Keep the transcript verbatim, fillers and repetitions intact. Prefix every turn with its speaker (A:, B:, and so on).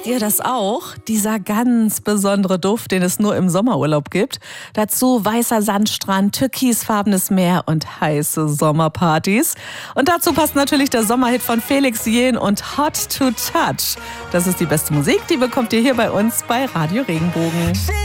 A: ihr das auch? Dieser ganz besondere Duft, den es nur im Sommerurlaub gibt. Dazu weißer Sandstrand, türkisfarbenes Meer und heiße Sommerpartys. Und dazu passt natürlich der Sommerhit von Felix Jähn und Hot to Touch. Das ist die beste Musik, die bekommt ihr hier bei uns bei Radio Regenbogen.